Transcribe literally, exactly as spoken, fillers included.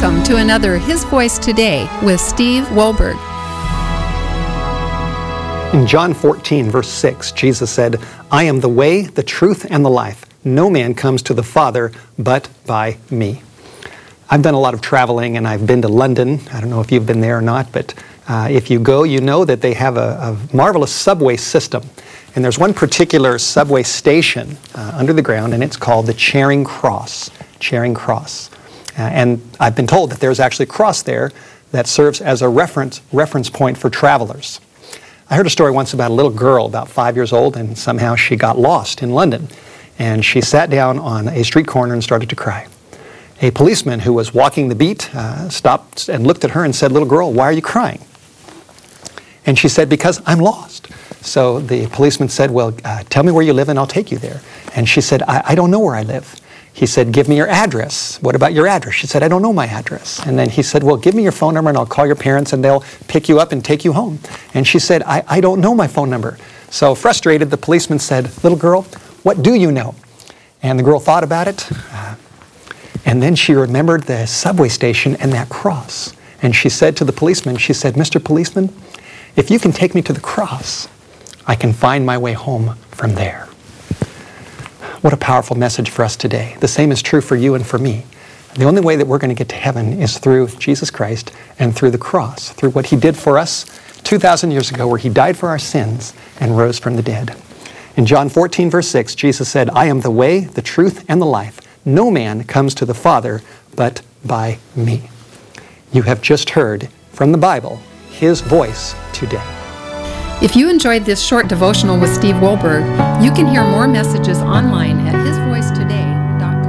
Welcome to another His Voice Today with Steve Wohlberg. In John fourteen, verse six, Jesus said, "I am the way, the truth, and the life. No man comes to the Father but by me." I've done a lot of traveling, and I've been to London. I don't know if you've been there or not, but uh, if you go, you know that they have a, a marvelous subway system. And there's one particular subway station uh, under the ground, and it's called the Charing Cross. Charing Cross. Uh, and I've been told that there's actually a cross there that serves as a reference reference point for travelers. I heard a story once about a little girl about five years old, and somehow she got lost in London. And she sat down on a street corner and started to cry. A policeman who was walking the beat uh, stopped and looked at her and said, "Little girl, why are you crying?" And she said, "Because I'm lost." So the policeman said, "Well, uh, tell me where you live and I'll take you there." And she said, I, I don't know where I live." He said, "Give me your address." "What about your address?" She said, "I don't know my address." And then he said, "Well, give me your phone number and I'll call your parents and they'll pick you up and take you home." And she said, I, I don't know my phone number. So frustrated, the policeman said, "Little girl, what do you know?" And the girl thought about it. Uh, and then she remembered the subway station and that cross. And she said to the policeman, she said, "Mister Policeman, if you can take me to the cross, I can find my way home from there." What a powerful message for us today. The same is true for you and for me. The only way that we're going to get to heaven is through Jesus Christ and through the cross, through what He did for us two thousand years ago, where He died for our sins and rose from the dead. In John fourteen, verse six, Jesus said, "I am the way, the truth, and the life. No man comes to the Father but by me." You have just heard from the Bible, His voice today. If you enjoyed this short devotional with Steve Wohlberg, you can hear more messages online at